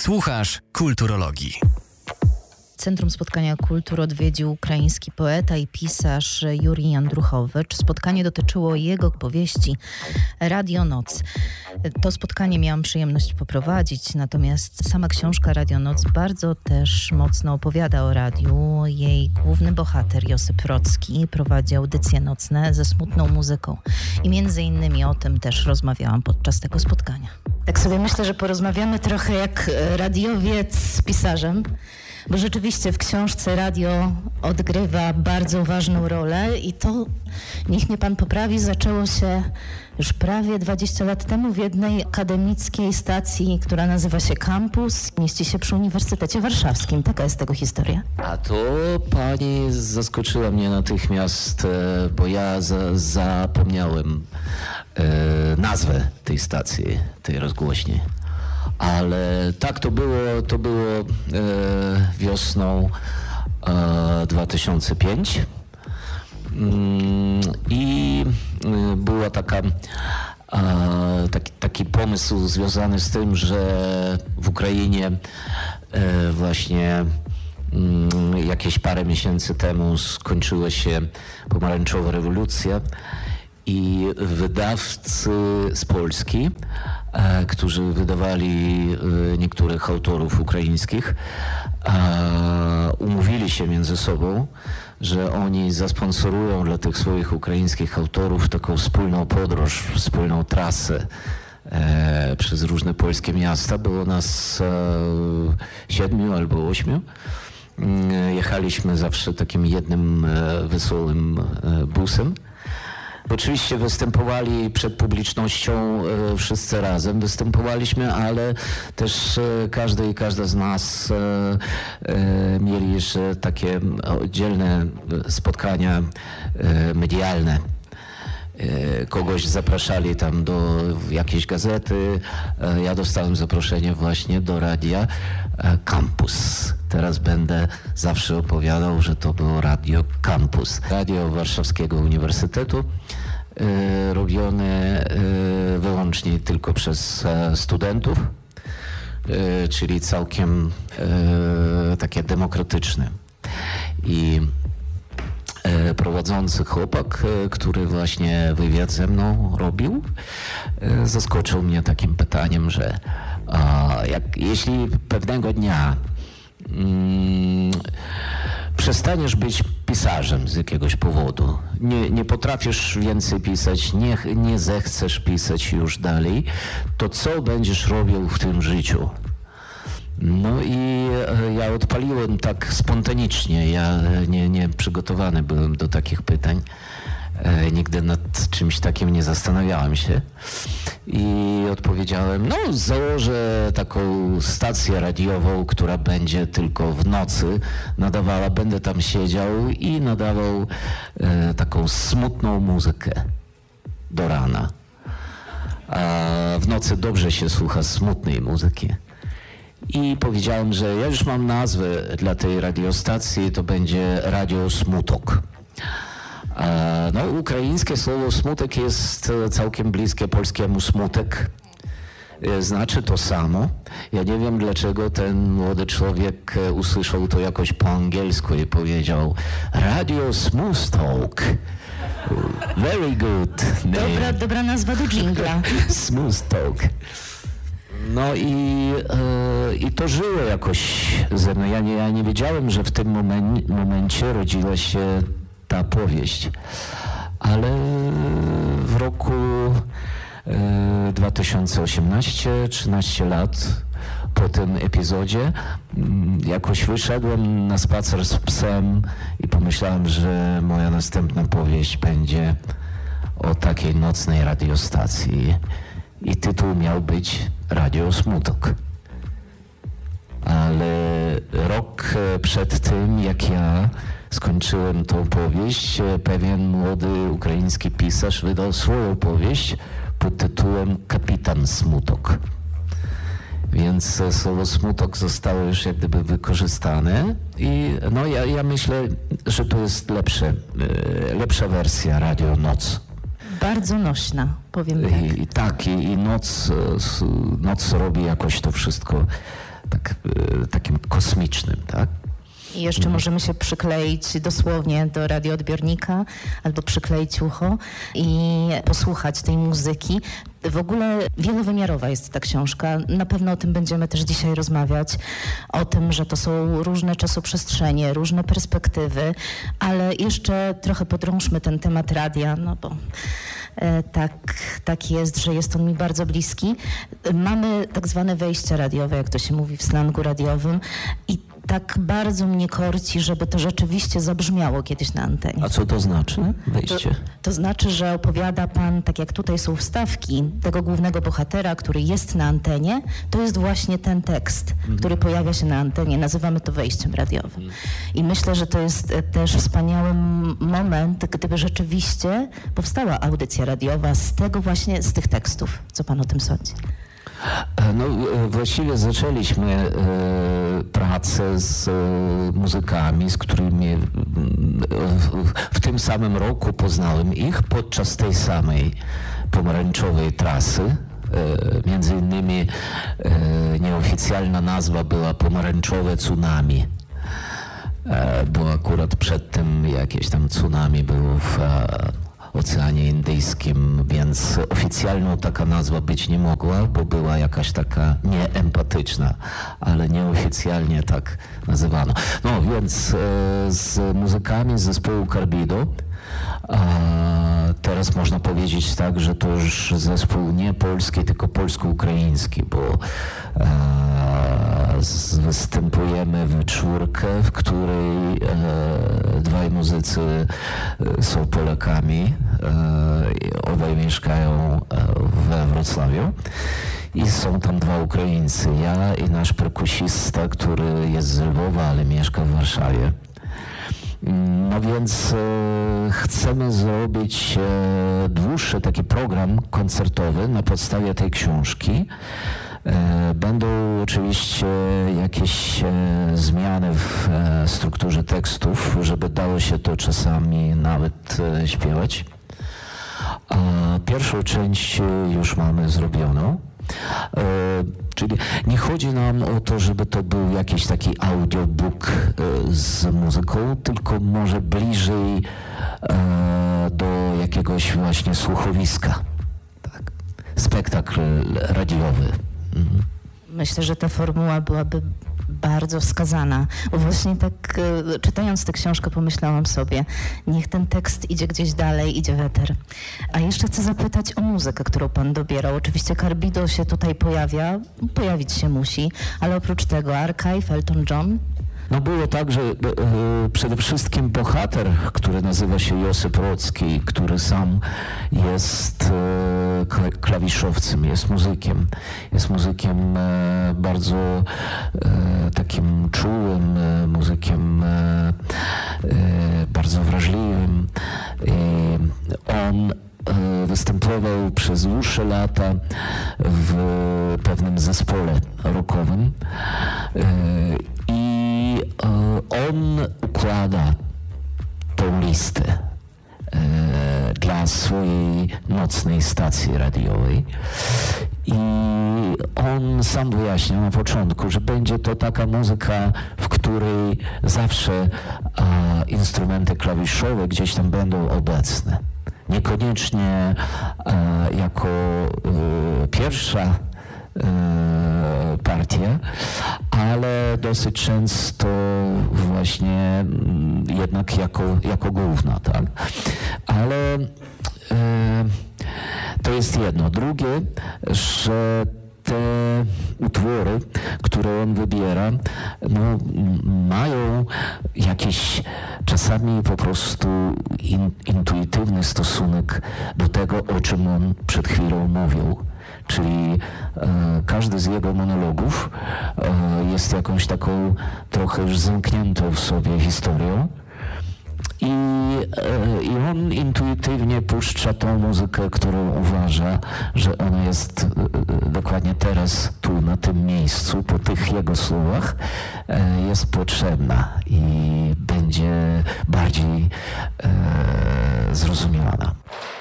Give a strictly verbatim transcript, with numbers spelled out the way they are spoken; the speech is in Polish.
Słuchasz Kulturologii. Centrum Spotkania Kultur odwiedził ukraiński poeta i pisarz Jurij Andruchowicz. Spotkanie dotyczyło jego powieści Radio Noc. To spotkanie miałam przyjemność poprowadzić, natomiast sama książka Radio Noc bardzo też mocno opowiada o radiu. Jej główny bohater Josip Rocki prowadzi audycje nocne ze smutną muzyką. I między innymi o tym też rozmawiałam podczas tego spotkania. Tak sobie myślę, że porozmawiamy trochę jak radiowiec z pisarzem. Bo rzeczywiście w książce radio odgrywa bardzo ważną rolę i to, niech mnie pan poprawi, zaczęło się już prawie dwadzieścia lat temu w jednej akademickiej stacji, która nazywa się Campus, mieści się przy Uniwersytecie Warszawskim. Taka jest tego historia. A to pani zaskoczyła mnie natychmiast, bo ja za, zapomniałem e, nazwę tej stacji, tej rozgłośni. Ale tak to było, to było e, wiosną e, dwa tysiące piątego mm, i e, była taka, e, taki, taki pomysł związany z tym, że w Ukrainie e, właśnie mm, jakieś parę miesięcy temu skończyła się pomarańczowa rewolucja i wydawcy z Polski, e, którzy wydawali e, niektórych autorów ukraińskich, e, umówili się między sobą, że oni zasponsorują dla tych swoich ukraińskich autorów taką wspólną podróż, wspólną trasę e, przez różne polskie miasta. Było nas e, siedmiu albo ośmiu. Jechaliśmy zawsze takim jednym e, wesołym e, busem. Oczywiście występowali przed publicznością e, wszyscy razem, występowaliśmy, ale też e, każdy i każda z nas e, e, mieli jeszcze takie oddzielne spotkania e, medialne. E, kogoś zapraszali tam do jakiejś gazety, e, ja dostałem zaproszenie właśnie do radia e, Campus. Teraz będę zawsze opowiadał, że to było Radio Campus. Radio Warszawskiego Uniwersytetu, e, robione e, wyłącznie tylko przez e, studentów, e, czyli całkiem e, takie demokratyczne. I e, prowadzący chłopak, e, który właśnie wywiad ze mną robił, e, zaskoczył mnie takim pytaniem, że a, jak, jeśli pewnego dnia Hmm, przestaniesz być pisarzem z jakiegoś powodu, nie, nie potrafisz więcej pisać, nie, nie zechcesz pisać już dalej, to co będziesz robił w tym życiu? No i e, ja odpaliłem tak spontanicznie, ja nie, nie przygotowany byłem do takich pytań. E, nigdy nad czymś takim nie zastanawiałem się i odpowiedziałem, no założę taką stację radiową, która będzie tylko w nocy nadawała, będę tam siedział i nadawał e, taką smutną muzykę do rana. A w nocy dobrze się słucha smutnej muzyki. I powiedziałem, że ja już mam nazwę dla tej radiostacji, to będzie Radio Smutok. No, ukraińskie słowo smutek jest całkiem bliskie polskiemu smutek. Znaczy to samo. Ja nie wiem, dlaczego ten młody człowiek usłyszał to jakoś po angielsku i powiedział Radio Smutok. Very good name. Dobra, dobra nazwa do dżingla. Smutok. No i, e, i to żyło jakoś ze mną. Ja nie, ja nie wiedziałem, że w tym momen- momencie rodziła się ta powieść, ale w roku e, dwa tysiące osiemnastym, trzynaście lat po tym epizodzie m, jakoś wyszedłem na spacer z psem i pomyślałem, że moja następna powieść będzie o takiej nocnej radiostacji i tytuł miał być Radio Smutok. Ale rok przed tym, jak ja skończyłem tą powieść, pewien młody ukraiński pisarz wydał swoją powieść pod tytułem Kapitan Smutok. Więc słowo smutok zostało już jak gdyby wykorzystane i no ja, ja myślę, że to jest lepsze, lepsza wersja Radio Noc. Bardzo nośna, powiem tak. I, i tak, i, i noc, noc robi jakoś to wszystko tak, takim kosmicznym, tak? I jeszcze możemy się przykleić dosłownie do radioodbiornika albo przykleić ucho i posłuchać tej muzyki. W ogóle wielowymiarowa jest ta książka. Na pewno o tym będziemy też dzisiaj rozmawiać. O tym, że to są różne czasoprzestrzenie, różne perspektywy, ale jeszcze trochę podrążmy ten temat radia, no bo e, tak, tak jest, że jest on mi bardzo bliski. Mamy tak zwane wejścia radiowe, jak to się mówi w slangu radiowym, i tak bardzo mnie korci, żeby to rzeczywiście zabrzmiało kiedyś na antenie. A co to znaczy wejście? To, to znaczy, że opowiada pan, tak jak tutaj są wstawki tego głównego bohatera, który jest na antenie, to jest właśnie ten tekst, mhm. który pojawia się na antenie. Nazywamy to wejściem radiowym. Mhm. I myślę, że to jest też wspaniały moment, gdyby rzeczywiście powstała audycja radiowa z tego właśnie, z tych tekstów. Co pan o tym sądzi? No właściwie zaczęliśmy e, pracę z e, muzykami, z którymi e, w tym samym roku poznałem ich podczas tej samej pomarańczowej trasy. E, między innymi e, nieoficjalna nazwa była Pomarańczowe Tsunami, e, bo akurat przed tym jakieś tam tsunami było w e, Oceanie Indyjskim, więc oficjalną taka nazwa być nie mogła, bo była jakaś taka nieempatyczna, ale nieoficjalnie tak nazywano. No więc e, z muzykami z zespołu Carbido, a teraz można powiedzieć tak, że to już zespół nie polski, tylko polsko-ukraiński, bo e, występujemy w czwórkę, w której e, dwaj muzycy są Polakami, e, obaj mieszkają we Wrocławiu i są tam dwa Ukraińcy, ja i nasz perkusista, który jest z Lwowa, ale mieszka w Warszawie. No więc e, chcemy zrobić e, dłuższy taki program koncertowy na podstawie tej książki. E, będą oczywiście jakieś e, zmiany w e, strukturze tekstów, żeby dało się to czasami nawet e, śpiewać. A pierwszą część już mamy zrobioną. E, czyli nie chodzi nam o to, żeby to był jakiś taki audiobook e, z muzyką, tylko może bliżej e, do jakiegoś właśnie słuchowiska. Tak. Spektakl radiowy. Mhm. Myślę, że ta formuła byłaby bardzo wskazana. Bo właśnie tak e, czytając tę książkę pomyślałam sobie, niech ten tekst idzie gdzieś dalej, idzie w eter. A jeszcze chcę zapytać o muzykę, którą pan dobierał. Oczywiście Carbido się tutaj pojawia, pojawić się musi, ale oprócz tego Archive, Elton John. No było tak, że e, przede wszystkim bohater, który nazywa się Josip Rocki, który sam jest e, klawiszowcem, jest muzykiem. Jest muzykiem e, bardzo e, takim czułym, e, muzykiem e, e, bardzo wrażliwym. E, on występował przez dłuższe lata w pewnym zespole rockowym i on układa tą listę dla swojej nocnej stacji radiowej i on sam wyjaśniał na początku, że będzie to taka muzyka, w której zawsze instrumenty klawiszowe gdzieś tam będą obecne. Niekoniecznie e, jako e, pierwsza e, partia, ale dosyć często właśnie m, jednak jako, jako główna, tak? Ale e, to jest jedno. Drugie, że te utwory, które on wybiera, no, mają jakiś czasami po prostu in, intuitywny stosunek do tego, o czym on przed chwilą mówił. Czyli e, każdy z jego monologów e, jest jakąś taką trochę już zamkniętą w sobie historią. I, e, I on intuitywnie puszcza tą muzykę, którą uważa, że ona jest e, dokładnie teraz, tu, na tym miejscu, po tych jego słowach, e, jest potrzebna i będzie bardziej e, zrozumiana.